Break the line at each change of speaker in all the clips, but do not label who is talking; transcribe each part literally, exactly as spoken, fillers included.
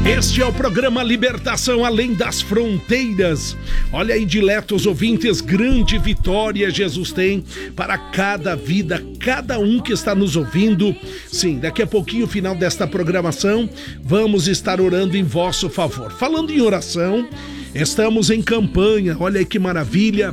Este é o programa Libertação Além das Fronteiras. Olha aí, diletos ouvintes, grande vitória Jesus tem para cada vida, cada um que está nos ouvindo. Sim, daqui a pouquinho, final desta programação, vamos estar orando em vosso favor. Falando em oração, estamos em campanha, olha aí que maravilha,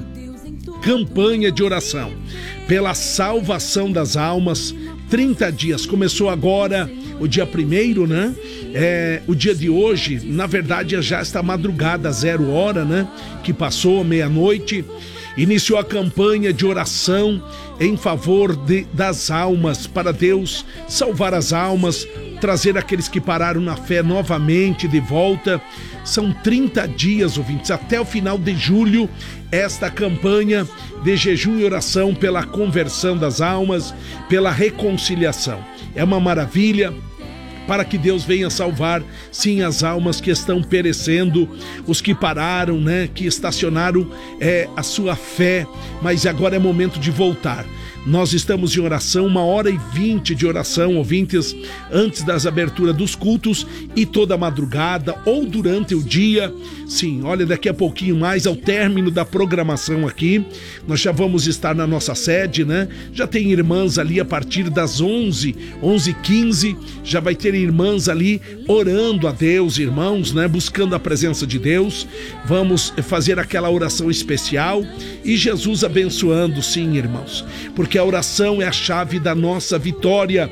campanha de oração pela salvação das almas, trinta dias, começou agora o dia primeiro, né? É, o dia de hoje, na verdade, já está madrugada, zero hora, né? Que passou, meia-noite. Iniciou a campanha de oração em favor de, das almas, para Deus salvar as almas, trazer aqueles que pararam na fé novamente de volta. São trinta dias, ouvintes, até o final de julho, esta campanha de jejum e oração pela conversão das almas, pela reconciliação. É uma maravilha, para que Deus venha salvar, sim, as almas que estão perecendo, os que pararam, né, que estacionaram é, a sua fé, mas agora é momento de voltar. Nós estamos em oração, uma hora e vinte de oração, ouvintes, antes das aberturas dos cultos e toda a madrugada ou durante o dia. Sim, olha, daqui a pouquinho mais, ao término da programação aqui, nós já vamos estar na nossa sede, né? Já tem irmãs ali a partir das onze, onze e quinze, já vai ter irmãs ali orando a Deus, irmãos, né? Buscando a presença de Deus. Vamos fazer aquela oração especial e Jesus abençoando, sim, irmãos, porque a oração é a chave da nossa vitória.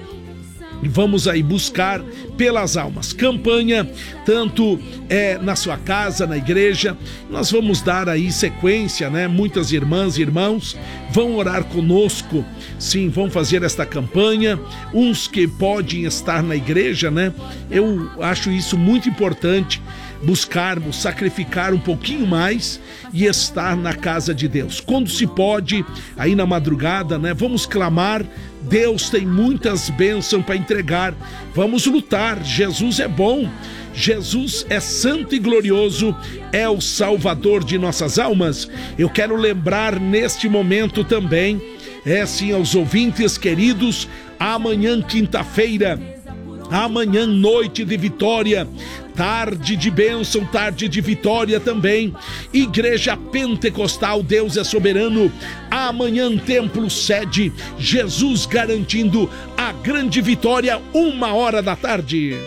E vamos aí buscar pelas almas. Campanha, tanto é, na sua casa, na igreja. Nós vamos dar aí sequência, né? Muitas irmãs e irmãos vão orar conosco. Sim, vão fazer esta campanha. Uns que podem estar na igreja, né? Eu acho isso muito importante. Buscarmos sacrificar um pouquinho mais e estar na casa de Deus. Quando se pode, aí na madrugada, né? Vamos clamar. Deus tem muitas bênçãos para entregar. Vamos lutar. Jesus é bom. Jesus é santo e glorioso, é o Salvador de nossas almas. Eu quero lembrar neste momento também, é sim, aos ouvintes queridos, amanhã, quinta-feira, amanhã, noite de vitória, tarde de bênção, tarde de vitória também. Igreja Pentecostal, Deus é soberano. Amanhã, templo sede, Jesus garantindo a grande vitória, uma hora da tarde.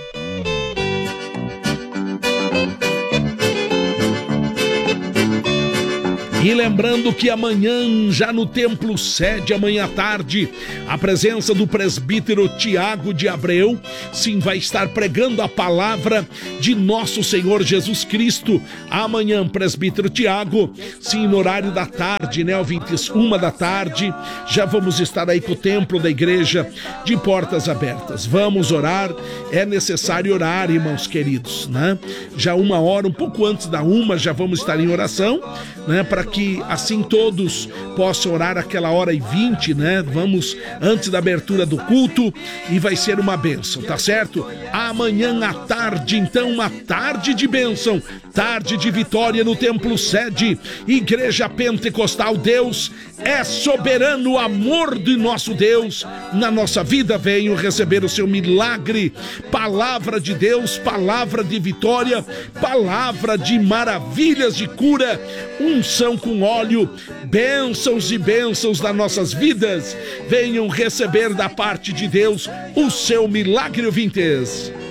E lembrando que amanhã, já no templo sede, amanhã à tarde, a presença do presbítero Tiago de Abreu, sim, vai estar pregando a palavra de nosso Senhor Jesus Cristo. Amanhã, presbítero Tiago, sim, no horário da tarde, né, ouvintes, uma da tarde, já vamos estar aí com o templo da igreja de portas abertas. Vamos orar, é necessário orar, irmãos queridos, né? Já uma hora, um pouco antes da uma, já vamos estar em oração, né, para que assim todos possam orar aquela hora e vinte, né? Vamos antes da abertura do culto e vai ser uma bênção, tá certo? Amanhã à tarde, então, uma tarde de bênção, tarde de vitória no templo sede, Igreja Pentecostal. Deus é soberano, o amor de nosso Deus na nossa vida. Venham receber o seu milagre, palavra de Deus, palavra de vitória, palavra de maravilhas, de cura, unção com óleo, bênçãos e bênçãos das nossas vidas. Venham receber da parte de Deus o seu milagre, ouvintes.